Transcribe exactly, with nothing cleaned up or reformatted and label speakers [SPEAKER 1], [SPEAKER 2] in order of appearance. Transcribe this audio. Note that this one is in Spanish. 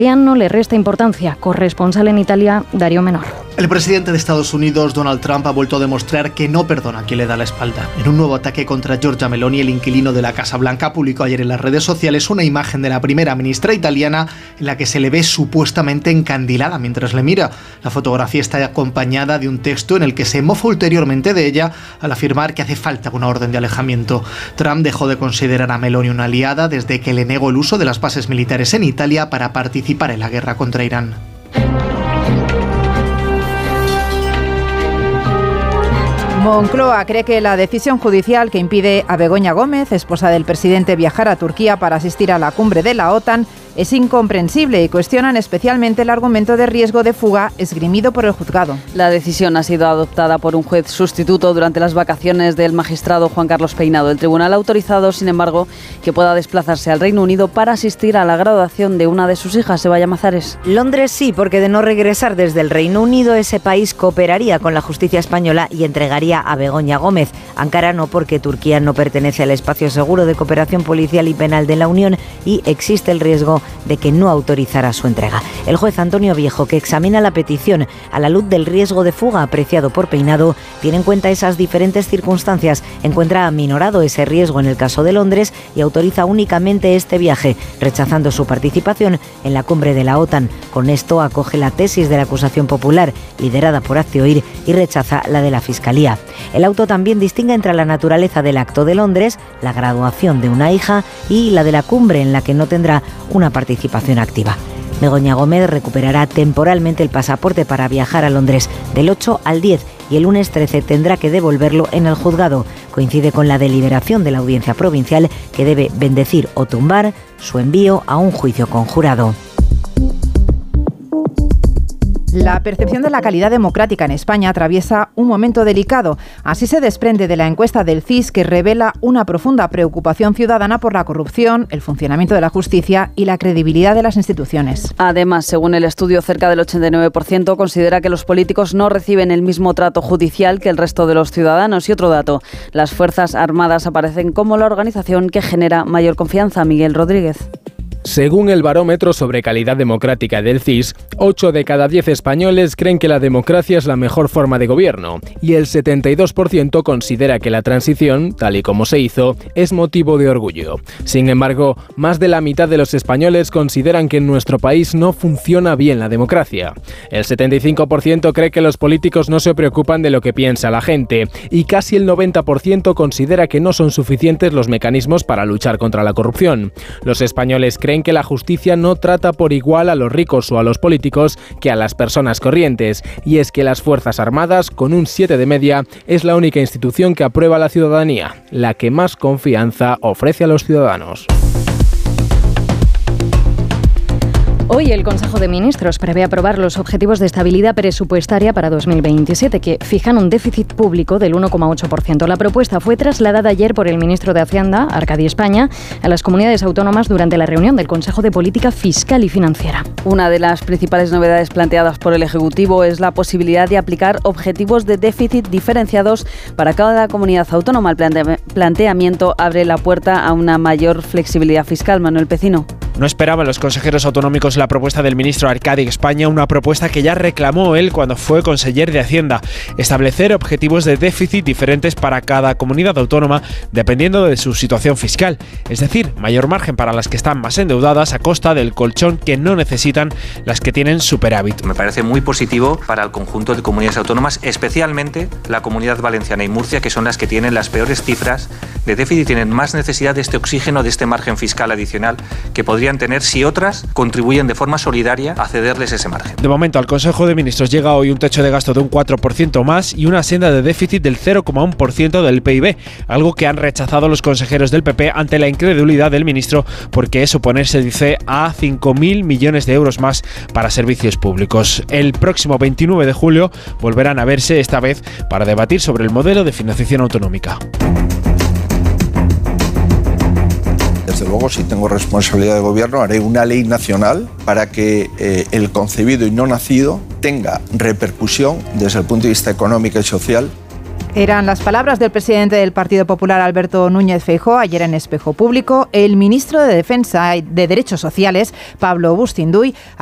[SPEAKER 1] no le resta importancia. Corresponsal en Italia, Darío Menor.
[SPEAKER 2] El presidente de Estados Unidos, Donald Trump, ha vuelto a demostrar que no perdona a quien le da la espalda. En un nuevo ataque contra Giorgia Meloni, el inquilino de la Casa Blanca publicó ayer en las redes sociales una imagen de la primera ministra italiana en la que se le ve supuestamente encandilada mientras le mira. La fotografía está acompañada de un texto en el que se mofa ulteriormente de ella al afirmar que hace falta una orden de alejamiento. Trump dejó de considerar a Meloni una aliada desde que le negó el uso de las bases militares en Italia para participar en la guerra contra Irán.
[SPEAKER 3] Moncloa cree que la decisión judicial que impide a Begoña Gómez, esposa del presidente, viajar a Turquía para asistir a la cumbre de la OTAN es incomprensible y cuestionan especialmente el argumento de riesgo de fuga esgrimido por el juzgado.
[SPEAKER 4] La decisión ha sido adoptada por un juez sustituto durante las vacaciones del magistrado Juan Carlos Peinado. El tribunal ha autorizado, sin embargo, que pueda desplazarse al Reino Unido para asistir a la graduación de una de sus hijas, Sebaya Mazares.
[SPEAKER 5] Londres sí, porque de no regresar desde el Reino Unido, ese país cooperaría con la justicia española y entregaría a Begoña Gómez. Ankara no, porque Turquía no pertenece al espacio seguro de cooperación policial y penal de la Unión y existe el riesgo de que no autorizara su entrega. El juez Antonio Viejo, que examina la petición a la luz del riesgo de fuga apreciado por Peinado, tiene en cuenta esas diferentes circunstancias, encuentra aminorado ese riesgo en el caso de Londres y autoriza únicamente este viaje, rechazando su participación en la cumbre de la OTAN. Con esto acoge la tesis de la acusación popular, liderada por Hazte Oír, y rechaza la de la Fiscalía. El auto también distingue entre la naturaleza del acto de Londres, la graduación de una hija, y la de la cumbre, en la que no tendrá una participación activa. Begoña Gómez recuperará temporalmente el pasaporte para viajar a Londres del ocho al diez y el lunes trece tendrá que devolverlo en el juzgado. Coincide con la deliberación de la Audiencia Provincial, que debe bendecir o tumbar su envío a un juicio conjurado.
[SPEAKER 3] La percepción de la calidad democrática en España atraviesa un momento delicado. Así se desprende de la encuesta del C I S, que revela una profunda preocupación ciudadana por la corrupción, el funcionamiento de la justicia y la credibilidad de las instituciones.
[SPEAKER 4] Además, según el estudio, cerca del ochenta y nueve por ciento considera que los políticos no reciben el mismo trato judicial que el resto de los ciudadanos. Y otro dato, las Fuerzas Armadas aparecen como la organización que genera mayor confianza. Miguel Rodríguez.
[SPEAKER 6] Según el barómetro sobre calidad democrática del C I S, ocho de cada diez españoles creen que la democracia es la mejor forma de gobierno y el setenta y dos por ciento considera que la transición, tal y como se hizo, es motivo de orgullo. Sin embargo, más de la mitad de los españoles consideran que en nuestro país no funciona bien la democracia. El setenta y cinco por ciento cree que los políticos no se preocupan de lo que piensa la gente y casi el noventa por ciento considera que no son suficientes los mecanismos para luchar contra la corrupción. Los españoles creen Creen que la justicia no trata por igual a los ricos o a los políticos que a las personas corrientes, y es que las Fuerzas Armadas, con un siete de media, es la única institución que aprueba a la ciudadanía, la que más confianza ofrece a los ciudadanos.
[SPEAKER 1] Hoy el Consejo de Ministros prevé aprobar los objetivos de estabilidad presupuestaria para dos mil veintisiete, que fijan un déficit público del uno coma ocho por ciento. La propuesta fue trasladada ayer por el ministro de Hacienda, Arcadi España, a las comunidades autónomas durante la reunión del Consejo de Política Fiscal y Financiera.
[SPEAKER 4] Una de las principales novedades planteadas por el Ejecutivo es la posibilidad de aplicar objetivos de déficit diferenciados para cada comunidad autónoma. El plante- planteamiento abre la puerta a una mayor flexibilidad fiscal. Manuel Pecino.
[SPEAKER 7] No esperaban los consejeros autonómicos la propuesta del ministro Arcadi España, una propuesta que ya reclamó él cuando fue conseller de Hacienda: establecer objetivos de déficit diferentes para cada comunidad autónoma dependiendo de su situación fiscal, es decir, mayor margen para las que están más endeudadas a costa del colchón que no necesitan las que tienen superávit.
[SPEAKER 8] Me parece muy positivo para el conjunto de comunidades autónomas, especialmente la Comunidad Valenciana y Murcia, que son las que tienen las peores cifras de déficit y tienen más necesidad de este oxígeno, de este margen fiscal adicional que podrían tener si otras contribuyen de forma solidaria a cederles ese margen.
[SPEAKER 7] De momento, al Consejo de Ministros llega hoy un techo de gasto de un cuatro por ciento más y una senda de déficit del cero coma uno por ciento del P I B, algo que han rechazado los consejeros del P P ante la incredulidad del ministro, porque es oponerse, dice, a cinco mil millones de euros más para servicios públicos. El próximo veintinueve de julio volverán a verse, esta vez para debatir sobre el modelo de financiación autonómica.
[SPEAKER 9] Desde luego, si tengo responsabilidad de gobierno, haré una ley nacional para que eh, el concebido y no nacido tenga repercusión desde el punto de vista económico y social
[SPEAKER 3] Eran las palabras del presidente del Partido Popular, Alberto Núñez Feijóo, ayer en Espejo Público. El ministro de Defensa y de Derechos Sociales, Pablo Bustinduy,